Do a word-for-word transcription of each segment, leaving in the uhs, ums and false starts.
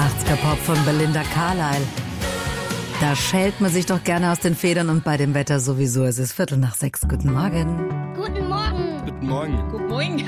achtziger-Pop von Belinda Carlisle. Da schält man sich doch gerne aus den Federn und bei dem Wetter sowieso. Es ist Viertel nach sechs. Guten Morgen. Guten Morgen. Guten Morgen. Guten Morgen.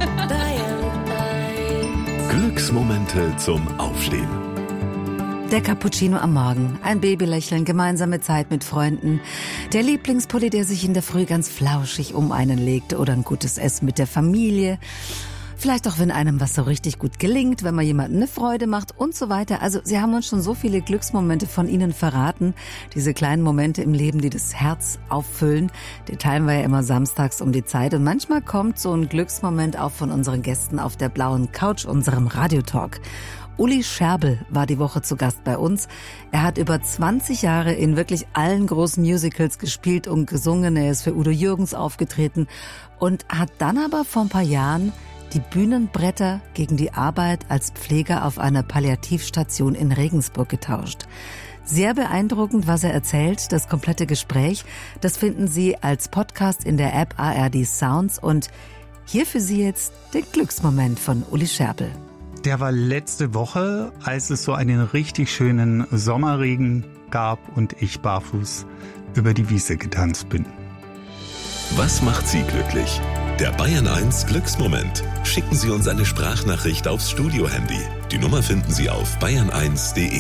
Glücksmomente zum Aufstehen. Der Cappuccino am Morgen, ein Babylächeln, gemeinsame Zeit mit Freunden, der Lieblingspulli, der sich in der Früh ganz flauschig um einen legt oder ein gutes Essen mit der Familie. Vielleicht auch, wenn einem was so richtig gut gelingt, wenn man jemandem eine Freude macht und so weiter. Also Sie haben uns schon so viele Glücksmomente von Ihnen verraten. Diese kleinen Momente im Leben, die das Herz auffüllen. Die teilen wir ja immer samstags um die Zeit. Und manchmal kommt so ein Glücksmoment auch von unseren Gästen auf der blauen Couch, unserem Radiotalk. Uli Scherbel war die Woche zu Gast bei uns. Er hat über zwanzig Jahre in wirklich allen großen Musicals gespielt und gesungen. Er ist für Udo Jürgens aufgetreten und hat dann aber vor ein paar Jahren die Bühnenbretter gegen die Arbeit als Pfleger auf einer Palliativstation in Regensburg getauscht. Sehr beeindruckend, was er erzählt, das komplette Gespräch. Das finden Sie als Podcast in der App A R D Sounds. Und hier für Sie jetzt der Glücksmoment von Uli Scherbel. Der war letzte Woche, als es so einen richtig schönen Sommerregen gab und ich barfuß über die Wiese getanzt bin. Was macht Sie glücklich? Der Bayern eins Glücksmoment. Schicken Sie uns eine Sprachnachricht aufs Studio-Handy. Die Nummer finden Sie auf bayern eins punkt de.